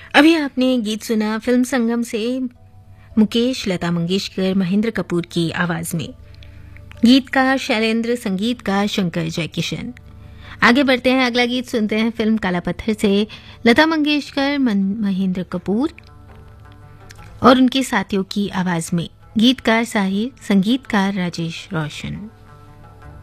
अभी आपने गीत सुना फिल्म संगम से मुकेश, लता मंगेशकर, महेंद्र कपूर की आवाज में। गीतकार शैलेंद्र, संगीतकार शंकर जयकिशन। आगे बढ़ते हैं, अगला गीत सुनते हैं फिल्म काला पत्थर से लता मंगेशकर, महेंद्र कपूर और उनके साथियों की आवाज में। गीतकार साहिर, संगीतकार राजेश रोशन।